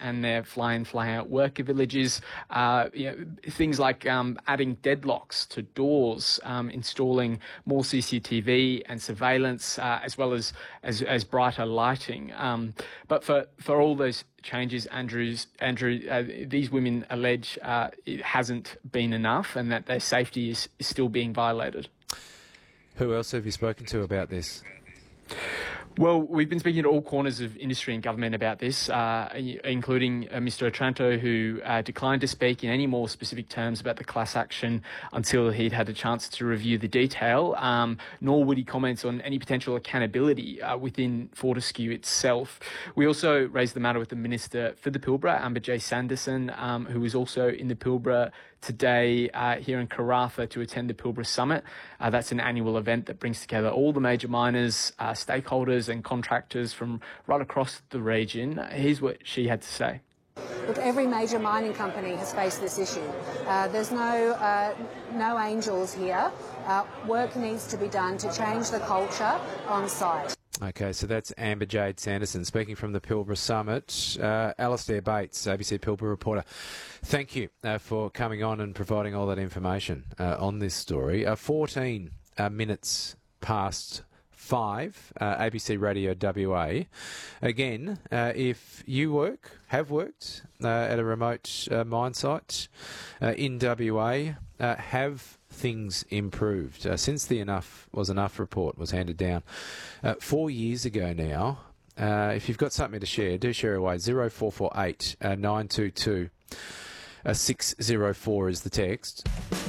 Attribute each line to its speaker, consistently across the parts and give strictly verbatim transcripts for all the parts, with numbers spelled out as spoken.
Speaker 1: and their fly-in, fly-out worker villages. Uh, you know, things like um, adding deadlocks to doors, um, installing more C C T V and surveillance, uh, as well as, as as brighter lighting. Um, but for, for all those changes, Andrew's, Andrew, uh, these women allege uh, it hasn't been enough and that their safety is, is still being violated.
Speaker 2: Who else have you spoken to about this?
Speaker 1: Well, we've been speaking to all corners of industry and government about this, uh, including uh, Mister Otranto, who uh, declined to speak in any more specific terms about the class action until he'd had a chance to review the detail, um, nor would he comment on any potential accountability uh, within Fortescue itself. We also raised the matter with the Minister for the Pilbara, Amber-J Sanderson, um, who was also in the Pilbara today uh, here in Karratha to attend the Pilbara Summit. Uh, that's an annual event that brings together all the major miners, uh, stakeholders and contractors from right across the region. Here's what she had to say.
Speaker 3: Look, every major mining company has faced this issue. Uh, there's no, uh, no angels here. Uh, work needs to be done to change the culture on site.
Speaker 2: Okay, so that's Amber-Jade Sanderson speaking from the Pilbara Summit. Uh, Alastair Bates, A B C Pilbara reporter, thank you uh, for coming on and providing all that information uh, on this story. Uh, fourteen uh, minutes past five, uh, A B C Radio W A. Again, uh, if you work, have worked uh, at a remote uh, mine site uh, in W A, uh, have things improved uh, since the Enough Was Enough report was handed down uh, four years ago now. Uh, if you've got something to share, do share away. zero four four eight nine two two six zero four is the text.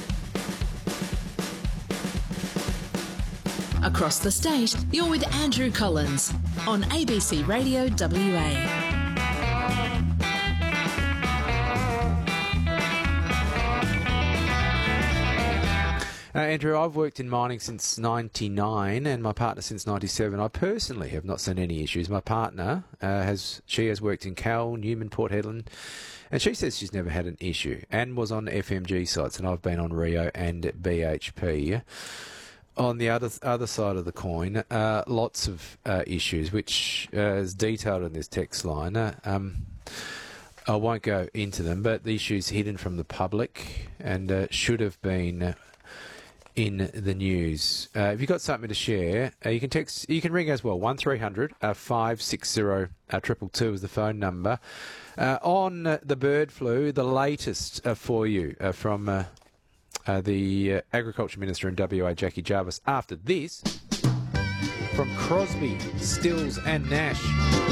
Speaker 4: Across the state, you're with Andrew Collins on A B C Radio W A.
Speaker 2: Uh, Andrew, I've worked in mining since ninety-nine and my partner since ninety-seven. I personally have not seen any issues. My partner, uh, has she has worked in Cal, Newman, Port Hedland, and she says she's never had an issue and was on F M G sites, and I've been on Rio and B H P. On the other other side of the coin, uh, lots of uh, issues, which uh, is detailed in this text line. Uh, um, I won't go into them, but the issues hidden from the public and uh, should have been Uh, in the news. Uh, if you've got something to share, uh, you can text, you can ring as well. one three hundred five six zero two two two is the phone number. Uh, on uh, the bird flu, the latest uh, for you uh, from uh, uh, the uh, Agriculture Minister in W A, Jackie Jarvis. After this, from Crosby, Stills and Nash.